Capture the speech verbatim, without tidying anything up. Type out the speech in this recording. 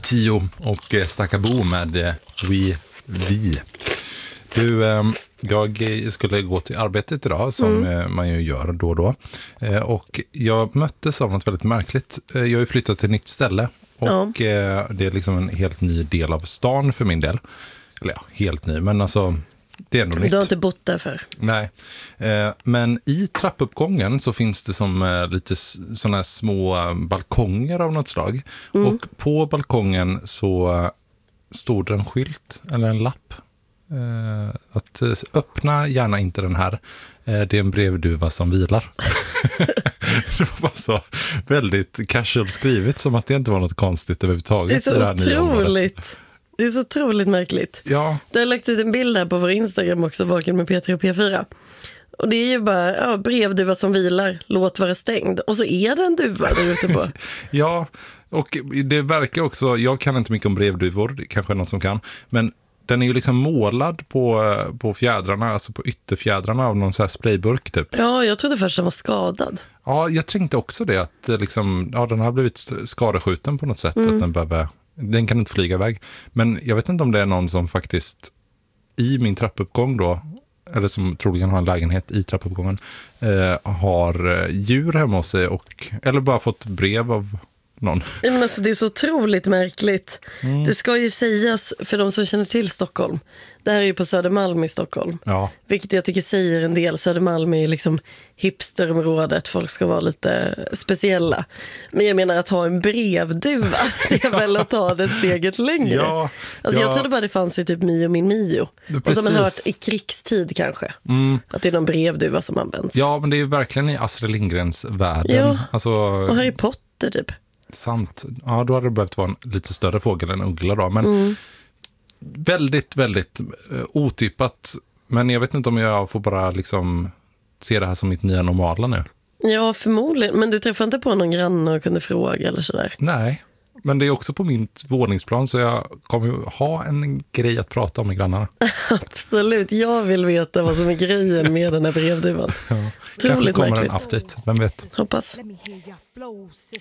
Tio och Stackabo med We Vi. Du, jag skulle gå till arbetet idag som mm. man ju gör då och då. Och jag möttes av något väldigt märkligt. Jag har ju flyttat till ett nytt ställe och ja. Det är liksom en helt ny del av stan för min del. Eller ja, helt ny, men alltså det är ändå nytt. Du har inte bott där för. Nej, men i trappuppgången så finns det som lite sådana här små balkonger av något slag. Mm. Och på balkongen så står det en skylt eller en lapp. Att öppna gärna inte den här. Det är en brevduva som vilar. Det var bara så väldigt casual skrivet, som att det inte var något konstigt överhuvudtaget. Det är så otroligt. Det är så otroligt märkligt. Ja. Du har lagt ut en bild här på vår Instagram också, Vaken med P tre och P fyra. Och det är ju bara ja, brevduva som vilar, låt vara stängd. Och så är det en duva där ute på. Ja, och det verkar också, jag kan inte mycket om brevduvor, det kanske är något som kan, men den är ju liksom målad på, på fjädrarna, alltså på ytterfjädrarna av någon så här sprayburk typ. Ja, jag trodde först den var skadad. Ja, jag tänkte också det, att liksom, ja, den har blivit skadeskjuten på något sätt, mm. att den behöver, den kan inte flyga iväg. Men jag vet inte om det är någon som faktiskt i min trappuppgång då, eller som troligen har en lägenhet i trappuppgången, eh, har djur hemma hos sig och, eller bara fått brev av någon. Men alltså, det är så otroligt märkligt. Mm. Det ska ju sägas för de som känner till Stockholm. Det här är ju på Södermalm i Stockholm. Ja. Vilket jag tycker säger en del. Södermalm är liksom hipsterområdet. Folk ska vara lite speciella. Men jag menar att ha en brevduva, det är väl att ta det steget längre. Ja, alltså ja. Jag trodde bara det fanns i typ Mio min Mio. Och som man hört i krigstid kanske. Mm. Att det är någon brevduva som används. Ja, men det är ju verkligen i Astrid Lindgrens världen. Ja, alltså, och Harry Potter typ. Sant. Ja, då hade det behövt vara en lite större fågel än uggla då. Men mm. väldigt, väldigt uh, otippat. Men jag vet inte om jag får bara liksom se det här som mitt nya normala nu. Ja, förmodligen. Men du träffade inte på någon granne och kunde fråga eller sådär? Nej, men det är också på min våningsplan, så jag kommer ha en grej att prata om med grannarna. Absolut, jag vill veta vad som är grejen med den här brevduvan. Ja. Kanske kommer en update, vem vet. Hoppas.